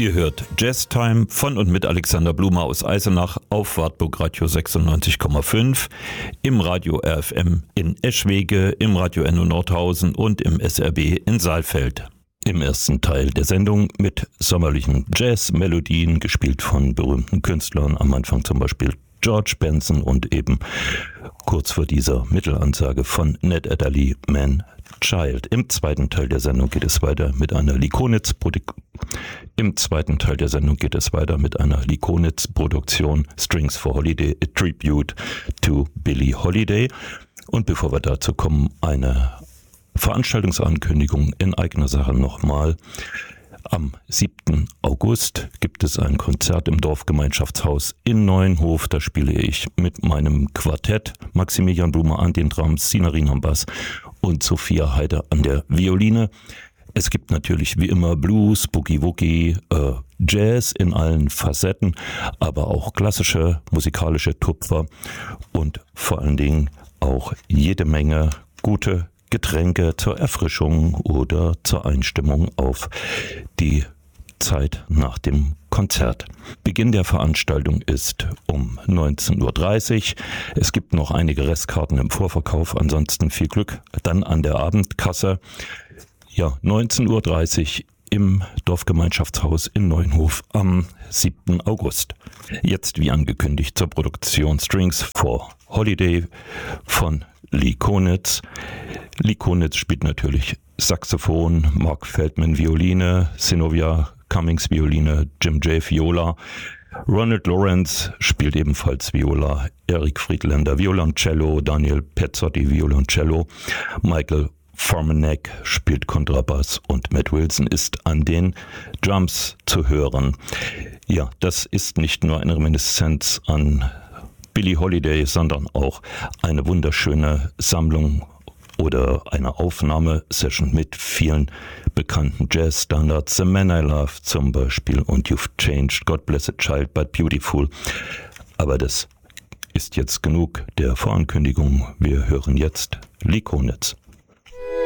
Ihr hört Jazz Time von und mit Alexander Blume aus Eisenach auf Wartburg Radio 96,5, im Radio RFM in Eschwege, im Radio Enno Nordhausen und im SRB in Saalfeld. Im ersten Teil der Sendung mit sommerlichen Jazz-Melodien, gespielt von berühmten Künstlern, am Anfang zum Beispiel George Benson und eben kurz vor dieser Mittelansage von Ned Adderley, Man Child. Im zweiten Teil der Sendung geht es weiter mit einer Likonitz-Produktion Strings for Holiday, a Tribute to Billie Holiday. Und bevor wir dazu kommen, eine Veranstaltungsankündigung in eigener Sache nochmal. Am 7. August gibt es ein Konzert im Dorfgemeinschaftshaus in Neuenhof. Da spiele ich mit meinem Quartett Maximilian Blume an den Drums, Sinarin am Bass und Sophia Heider an der Violine. Es gibt natürlich wie immer Blues, Boogie-Woogie, Jazz in allen Facetten, aber auch klassische musikalische Tupfer und vor allen Dingen auch jede Menge gute Getränke zur Erfrischung oder zur Einstimmung auf die Zeit nach dem Konzert. Beginn der Veranstaltung ist um 19.30 Uhr. Es gibt noch einige Restkarten im Vorverkauf, ansonsten viel Glück dann an der Abendkasse. Ja, 19.30 Uhr im Dorfgemeinschaftshaus in Neuenhof am 7. August. Jetzt wie angekündigt zur Produktion Strings for Holiday von Likonitz. Likonitz spielt natürlich Saxophon, Mark Feldman Violine, Synovia Cummings Violine, Jim Jay Viola, Ronald Lawrence spielt ebenfalls Viola, Eric Friedländer Violoncello, Daniel Pezzotti Violoncello, Michael Formanek spielt Kontrabass und Matt Wilson ist an den Drums zu hören. Ja, das ist nicht nur eine Reminiszenz an Billie Holiday, sondern auch eine wunderschöne Sammlung oder eine Aufnahmesession mit vielen bekannten Jazz-Standards. The Man I Love zum Beispiel und You've Changed, God Bless a Child But Beautiful. Aber das ist jetzt genug der Vorankündigung. Wir hören jetzt Likonitz.